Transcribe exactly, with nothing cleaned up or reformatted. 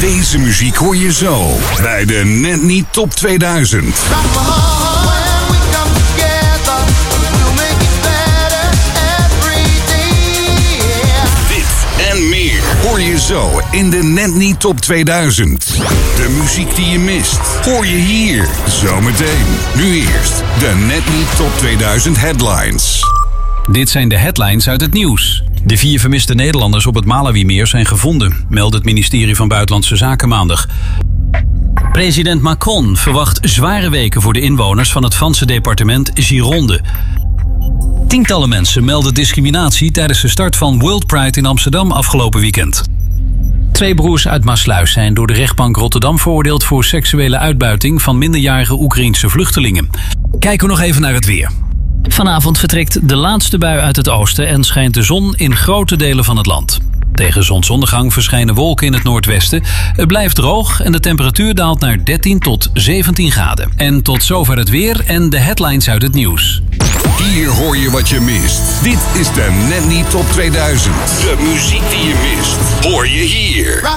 Deze muziek hoor je zo bij de Net Niet Top tweeduizend. Dit en meer hoor je zo in de Net Niet Top tweeduizend. De muziek die je mist hoor je hier zometeen. Nu eerst de Net Niet Top tweeduizend headlines. Dit zijn de headlines uit het nieuws. De vier vermiste Nederlanders op het Malawimeer zijn gevonden, meldt het ministerie van Buitenlandse Zaken maandag. President Macron verwacht zware weken voor de inwoners van het Franse departement Gironde. Tientallen mensen melden discriminatie tijdens de start van World Pride in Amsterdam afgelopen weekend. Twee broers uit Maassluis zijn door de rechtbank Rotterdam veroordeeld voor seksuele uitbuiting van minderjarige Oekraïense vluchtelingen. Kijken we nog even naar het weer. Vanavond vertrekt de laatste bui uit het oosten en schijnt de zon in grote delen van het land. Tegen zonsondergang verschijnen wolken in het noordwesten. Het blijft droog en de temperatuur daalt naar dertien tot zeventien graden. En tot zover het weer en de headlines uit het nieuws. Hier hoor je wat je mist. Dit is de Net Niet Top tweeduizend. De muziek die je mist hoor je hier.